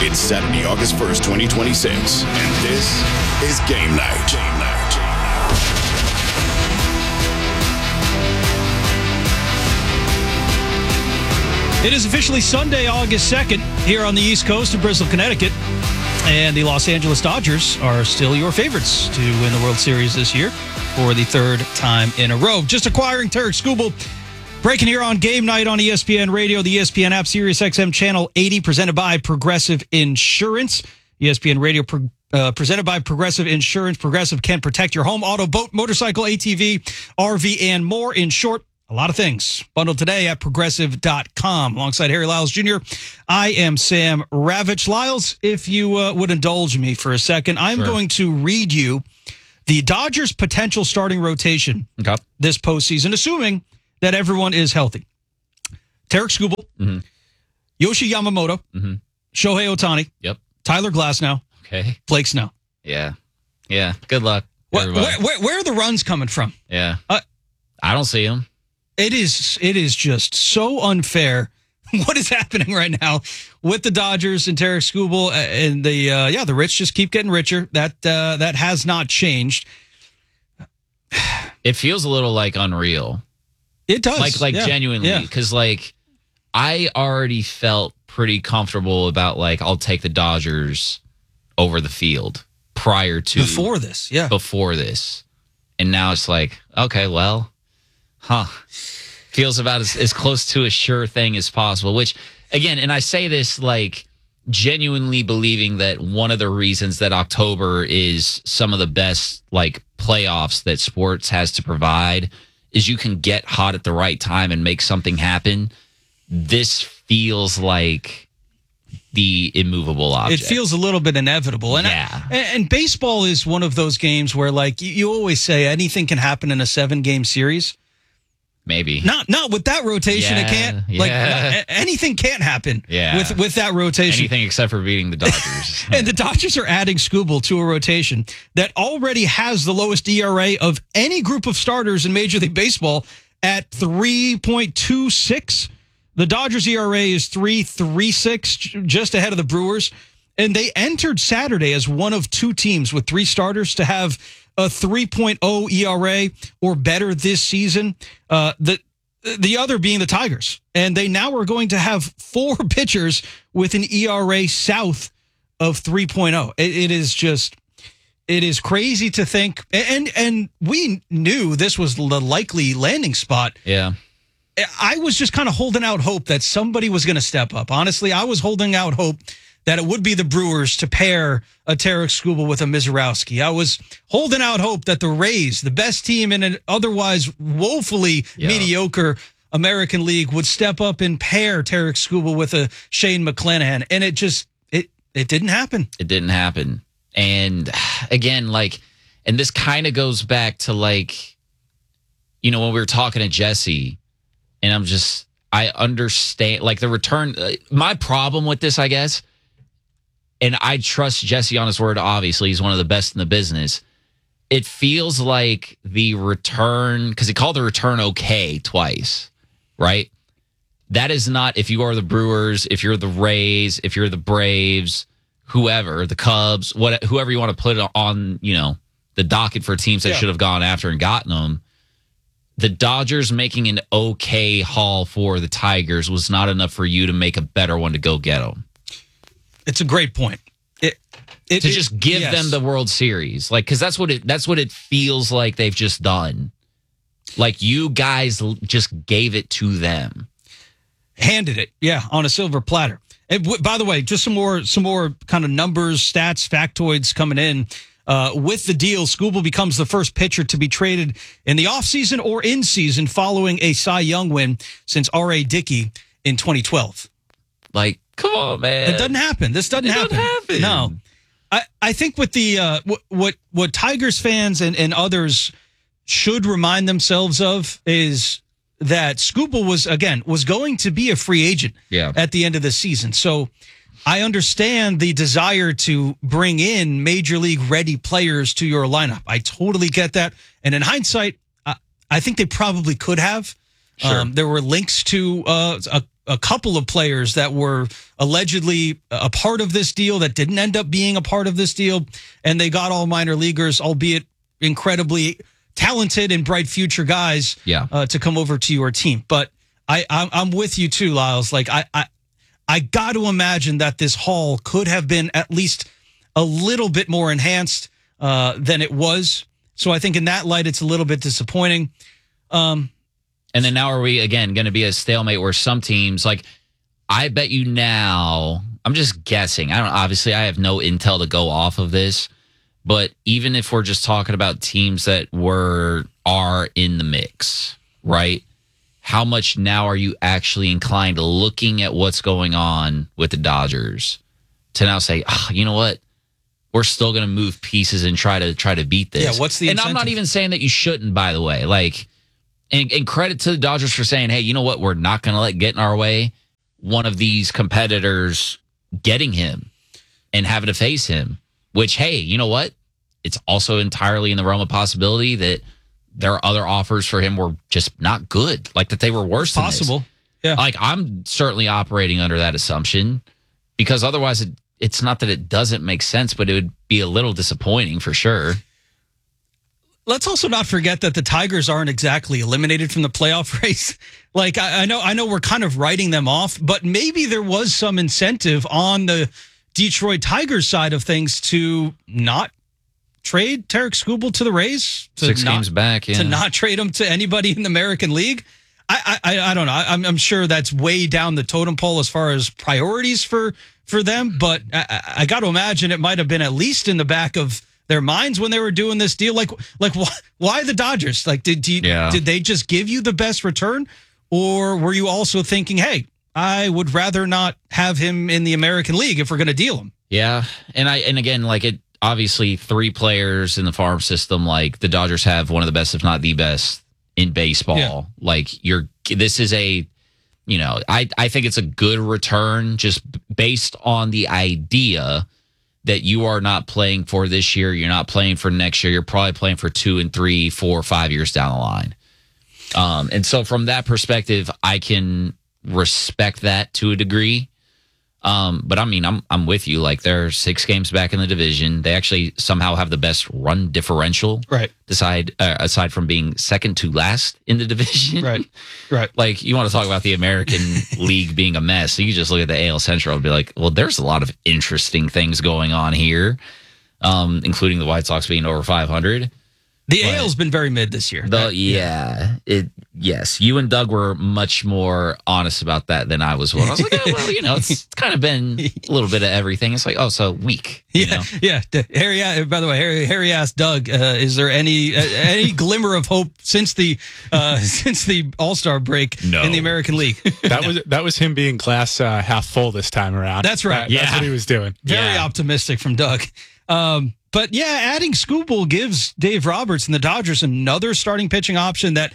It's Saturday, August 1st, 2026, and this is Game Night. Game Night. It is officially Sunday, August 2nd, here on the East Coast of Bristol, Connecticut. And the Los Angeles Dodgers are still your favorites to win the World Series this year for the third time in a row. Just acquiring Tarik Skubal, breaking here on Game Night on ESPN Radio, the ESPN app, Sirius XM Channel 80, presented by Progressive Insurance. ESPN Radio presented by Progressive Insurance. Progressive can protect your home, auto, boat, motorcycle, ATV, RV, and more. In short, a lot of things. Bundled today at Progressive.com. Alongside Harry Lyles Jr., I am Sam Ravitch. Lyles, if you would indulge me for a second, I'm going to read you the Dodgers' potential starting rotation this postseason, assuming that everyone is healthy. Tarik Skubal, Yoshi Yamamoto, Shohei Ohtani, Tyler Glasnow, Blake Snell. Yeah. Good luck, everybody. Where are the runs coming from? Yeah. I don't see them. It is just so unfair what is happening right now with the Dodgers and Tarik Skubal and the rich just keep getting richer. That has not changed. It feels a little like unreal. It does. Like genuinely, because I already felt pretty comfortable about I'll take the Dodgers over the field prior to before this. And now it's okay, well, feels about as close to a sure thing as possible, which, again, and I say this genuinely believing that one of the reasons that October is some of the best playoffs that sports has to provide is you can get hot at the right time and make something happen. This feels like the immovable object. It feels a little bit inevitable. And baseball is one of those games where you always say anything can happen in a 7-game series. Maybe not with that rotation. It can't. Anything can't happen. With that rotation. Anything except for beating the Dodgers. And the Dodgers are adding Skubal to a rotation that already has the lowest ERA of any group of starters in Major League Baseball at 3.26. The Dodgers ERA is 3.36, just ahead of the Brewers. And they entered Saturday as one of two teams with 3 starters to have a 3.0 ERA or better this season. The other being the Tigers. And they now are going to have 4 pitchers with an ERA south of 3.0. It is crazy to think. And we knew this was the likely landing spot. Yeah. I was just kind of holding out hope that somebody was going to step up. Honestly, I was holding out hope that it would be the Brewers to pair a Tarik Skubal with a Mizorowski. I was holding out hope that the Rays, the best team in an otherwise woefully mediocre American League, would step up and pair Tarik Skubal with a Shane McClanahan. And it didn't happen. It didn't happen. And again, and this kind of goes back to when we were talking to Jesse, and I understand the return. My problem with this, I guess, and I trust Jesse on his word, obviously, he's one of the best in the business. It feels like the return, because he called the return okay twice, right? That is not, if you are the Brewers, if you're the Rays, if you're the Braves, whoever, the Cubs, whoever you want to put on, the docket for teams that should have gone after and gotten them. The Dodgers making an okay haul for the Tigers was not enough for you to make a better one to go get them. It's a great point. To just give them the World Series, because that's what it feels like they've just done. You guys just gave it to them, handed it, on a silver platter. By the way, just some more kind of numbers, stats, factoids coming in. With the deal, Skubal becomes the first pitcher to be traded in the offseason or in season following a Cy Young win since R.A. Dickey in 2012. Come on, man. It doesn't happen. This doesn't happen. No. I think with the what Tigers fans and others should remind themselves of is that Skubal was going to be a free agent at the end of the season. So I understand the desire to bring in major league ready players to your lineup. I totally get that. And in hindsight, I think they probably could have. Sure. There were links to a couple of players that were allegedly a part of this deal that didn't end up being a part of this deal, and they got all minor leaguers, albeit incredibly talented and bright future guys, to come over to your team. But I'm with you too, Lyles. Like I got to imagine that this haul could have been at least a little bit more enhanced than it was. So I think in that light, it's a little bit disappointing. And then now are we, again, going to be a stalemate where some teams, like, I bet you now, I'm just guessing. Obviously, I have no intel to go off of this. But even if we're just talking about teams that are in the mix, right? How much now are you actually inclined to looking at what's going on with the Dodgers to now say, you know what? We're still going to move pieces and try to beat this. Yeah, what's the incentive? And I'm not even saying that you shouldn't, by the way. Like, and credit to the Dodgers for saying, hey, you know what? We're not going to let get in our way one of these competitors getting him and having to face him, which, hey, you know what? It's also entirely in the realm of possibility that there are other offers for him were just not good, like that they were worse than possible. This. Yeah. Like, I'm certainly operating under that assumption because otherwise it's not that it doesn't make sense, but it would be a little disappointing for sure. Let's also not forget that the Tigers aren't exactly eliminated from the playoff race. Like, I know we're kind of writing them off, but maybe there was some incentive on the Detroit Tigers side of things to not trade Tarek Skubal to the Rays. To 6 games back, yeah. To not trade him to anybody in the American League. I don't know. I'm sure that's way down the totem pole as far as priorities for them, but I got to imagine it might have been at least in the back of their minds when they were doing this deal. Like why the Dodgers? Like, did they just give you the best return, or were you also thinking, hey, I would rather not have him in the American League if we're going to deal him? Yeah, and again, like, it obviously 3 players in the farm system. Like, the Dodgers have one of the best, if not the best, in baseball. Yeah. Like, this is a, you know, I think it's a good return just based on the idea that you are not playing for this year. You're not playing for next year. You're probably playing for 2 and 3, 4, 5 years down the line. And so from that perspective, I can respect that to a degree. But I mean, I'm with you. Like, they're 6 games back in the division. They actually somehow have the best run differential, right? Aside from being second to last in the division, right. Like, you want to talk about the American League being a mess? So you just look at the AL Central and be like, well, there's a lot of interesting things going on here, including the White Sox being over 500. The AL's been very mid this year. Yes, you and Doug were much more honest about that than I was. I was like, oh, well, you know, it's kind of been a little bit of everything. It's like, oh, so weak. Yeah. Harry, by the way, Harry asked Doug, is there any glimmer of hope since the All-Star break in the American League? That was him being glass half full this time around. That's right. That's what he was doing. Very optimistic from Doug. But yeah, adding Skubal gives Dave Roberts and the Dodgers another starting pitching option that,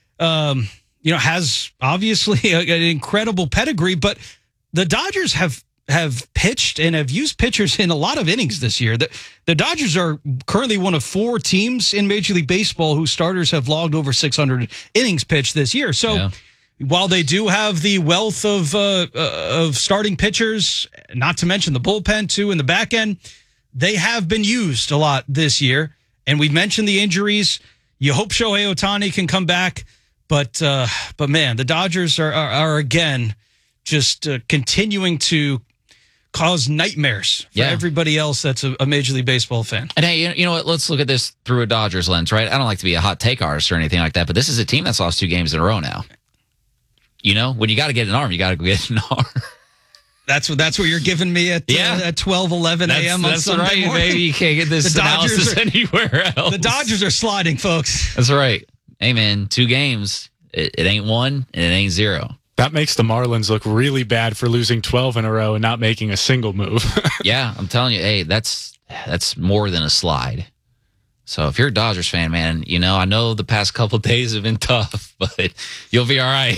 has obviously an incredible pedigree. But the Dodgers have pitched and have used pitchers in a lot of innings this year. The Dodgers are currently one of 4 teams in Major League Baseball whose starters have logged over 600 innings pitched this year. So while they do have the wealth of starting pitchers, not to mention the bullpen too in the back end, they have been used a lot this year. And we've mentioned the injuries. You hope Shohei Ohtani can come back. But man, the Dodgers are again just continuing to cause nightmares for everybody else that's a Major League Baseball fan. And hey, you know what? Let's look at this through a Dodgers lens, right? I don't like to be a hot take artist or anything like that, but this is a team that's lost 2 games in a row now. You know, when you got to get an arm, you got to go get an arm. That's what you're giving me at 12:11 a.m. on Sunday morning. Maybe you can't get this analysis anywhere else. The Dodgers are sliding, folks. That's right. Hey, man, 2 games. It ain't 1 and it ain't 0. That makes the Marlins look really bad for losing 12 in a row and not making a single move. Yeah, I'm telling you, hey, that's more than a slide. So if you're a Dodgers fan, man, you know, I know the past couple of days have been tough, but you'll be all right.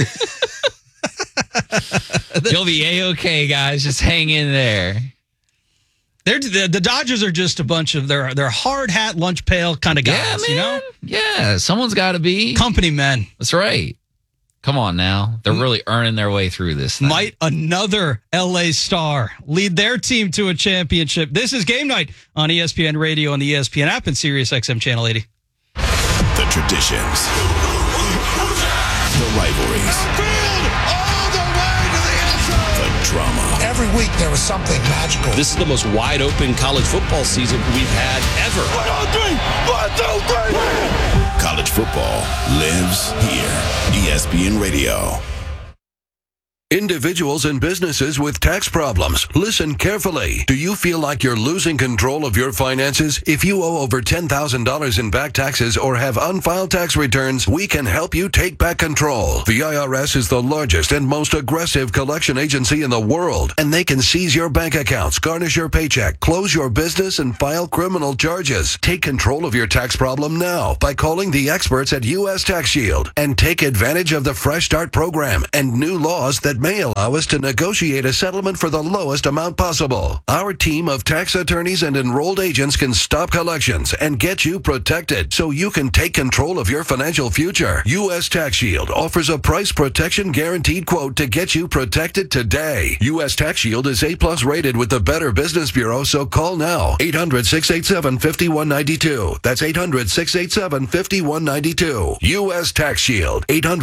You'll be A-okay, guys. Just hang in there. The Dodgers are just a bunch of they're hard hat, lunch pail kind of guys, you know? Yeah, someone's got to be. Company men. That's right. Come on now. They're really earning their way through this thing. Might another LA Star lead their team to a championship? This is Game Night on ESPN Radio and the ESPN app and Sirius XM Channel 80. The traditions. The rivalries. All the way to the end zone. The drama. Every week there was something magical. This is the most wide open college football season we've had ever. 1, 2, 3. College football lives here. ESPN Radio. Individuals and businesses with tax problems, listen carefully. Do you feel like you're losing control of your finances? If you owe over $10,000 in back taxes or have unfiled tax returns, we can help you take back control. The IRS is the largest and most aggressive collection agency in the world, and they can seize your bank accounts, garnish your paycheck, close your business, and file criminal charges. Take control of your tax problem now by calling the experts at U.S. Tax Shield and take advantage of the Fresh Start program and new laws that may allow us to negotiate a settlement for the lowest amount possible. Our team of tax attorneys and enrolled agents can stop collections and get you protected so you can take control of your financial future. U.S. Tax Shield offers a price protection guaranteed quote to get you protected today. U.S. Tax Shield is A+ rated with the Better Business Bureau, so call now. 800-687-5192. That's 800-687-5192. U.S. Tax Shield.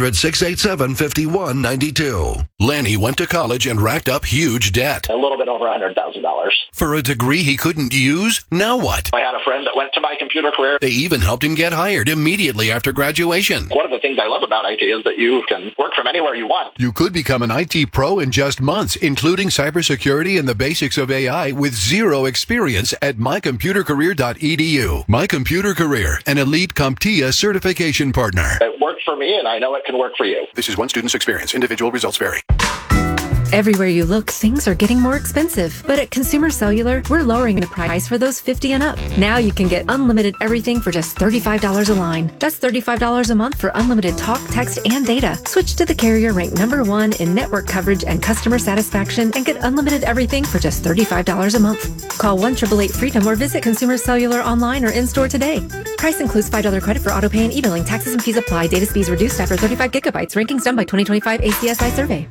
800-687-5192. Lanny went to college and racked up huge debt. A little bit over $100,000. For a degree he couldn't use? Now what? I had a friend that went to My Computer Career. They even helped him get hired immediately after graduation. One of the things I love about IT is that you can work from anywhere you want. You could become an IT pro in just months, including cybersecurity and the basics of AI with zero experience at mycomputercareer.edu. My Computer Career, an elite CompTIA certification partner. It worked for me, and I know it can work for you. This is one student's experience. Individual results vary. Everywhere you look, things are getting more expensive. But at Consumer Cellular, we're lowering the price for those 50 and up. Now you can get unlimited everything for just $35 a line. That's $35 a month for unlimited talk, text, and data. Switch to the carrier ranked #1 in network coverage and customer satisfaction and get unlimited everything for just $35 a month. Call 1-888-FREEDOM or visit Consumer Cellular online or in-store today. Price includes $5 credit for autopay and e-billing. Taxes and fees apply. Data speeds reduced after 35 gigabytes. Rankings done by 2025 ACSI survey.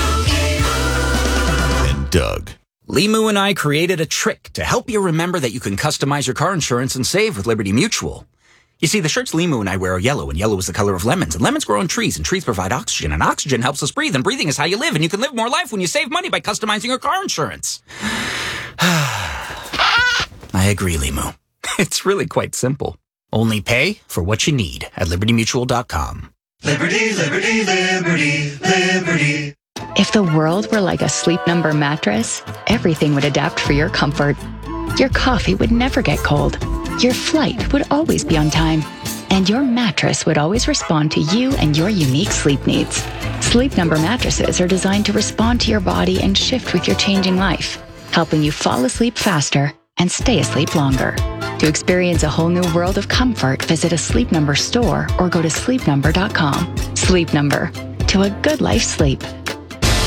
Doug. Limu and I created a trick to help you remember that you can customize your car insurance and save with Liberty Mutual. You see, the shirts Limu and I wear are yellow, and yellow is the color of lemons, and lemons grow on trees, and trees provide oxygen, and oxygen helps us breathe, and breathing is how you live, and you can live more life when you save money by customizing your car insurance. I agree, Limu. It's really quite simple. Only pay for what you need at libertymutual.com. Liberty, liberty, liberty, liberty. If the world were like a Sleep Number mattress, everything would adapt for your comfort. Your coffee would never get cold. Your flight would always be on time. And your mattress would always respond to you and your unique sleep needs. Sleep Number mattresses are designed to respond to your body and shift with your changing life, helping you fall asleep faster and stay asleep longer. To experience a whole new world of comfort, visit a Sleep Number store or go to sleepnumber.com. Sleep Number. To a good life sleep.